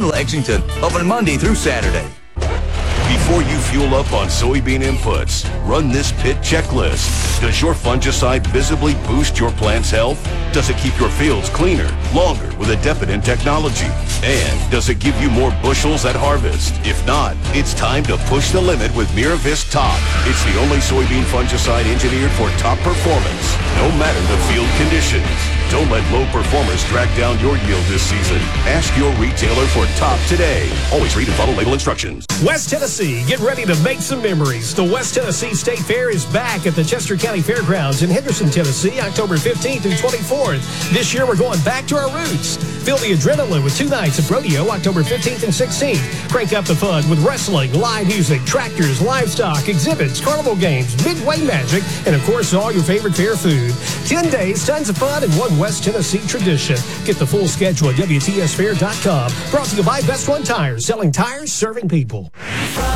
in Lexington, open Monday through Saturday. Before you fuel up on soybean inputs, run this pit checklist. Does your fungicide visibly boost your plant's health? Does it keep your fields cleaner, longer with Adepident technology? And does it give you more bushels at harvest? If not, it's time to push the limit with Miravis Top. It's the only soybean fungicide engineered for top performance, no matter the field conditions. Don't let low performers drag down your yield this season. Ask your retailer for Top today. Always read and follow label instructions. West Tennessee, get ready to make some memories. The West Tennessee State Fair is back at the Chester County Fairgrounds in Henderson, Tennessee, October 15th through 24th. This year, we're going back to our roots. Feel the adrenaline with 2 nights of rodeo, October 15th and 16th. Crank up the fun with wrestling, live music, tractors, livestock, exhibits, carnival games, midway magic, and, of course, all your favorite fair food. 10 days, tons of fun, and one West Tennessee tradition. Get the full schedule at WTSfair.com. Brought to you by Best One Tires, selling tires, serving people.